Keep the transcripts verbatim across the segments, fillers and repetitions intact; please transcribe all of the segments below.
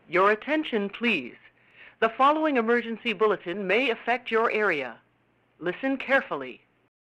Your attention, please. The following emergency bulletin may affect your area. Listen carefully.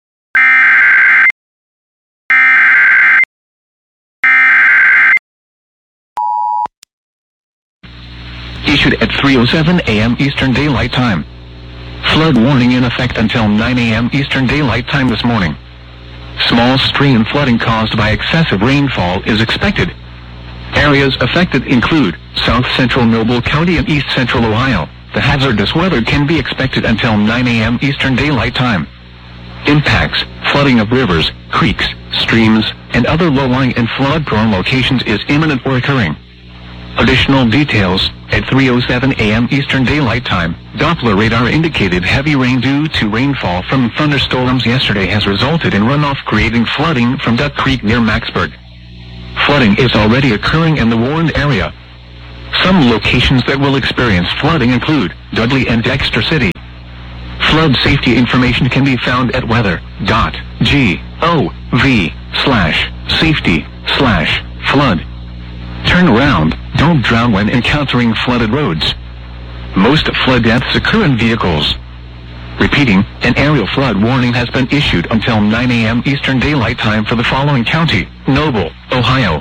Issued at three oh seven a m Eastern Daylight Time. Flood warning in effect until nine a m Eastern Daylight Time this morning. Small stream flooding caused by excessive rainfall is expected. Areas affected include South Central Noble County and East Central Ohio. The hazardous weather can be expected until nine a m Eastern Daylight Time. Impacts: flooding of rivers, creeks, streams, and other low-lying and flood-prone locations is imminent or occurring. Additional details: at three oh seven a m Eastern Daylight Time, Doppler radar indicated heavy rain due to rainfall from thunderstorms yesterday has resulted in runoff creating flooding from Duck Creek near Maxburg. Flooding is already occurring in the warned area. Some locations that will experience flooding include Dudley and Dexter City. Flood safety information can be found at weather dot gov slash safety slash flood. Turn around, don't drown when encountering flooded roads. Most flood deaths occur in vehicles. Repeating, an aerial flood warning has been issued until nine a m Eastern Daylight Time for the following county: Noble, Ohio.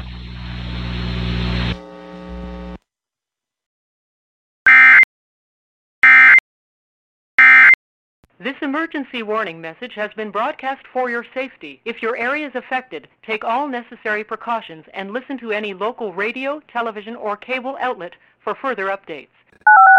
This emergency warning message has been broadcast for your safety. If your area is affected, take all necessary precautions and listen to any local radio, television, or cable outlet for further updates.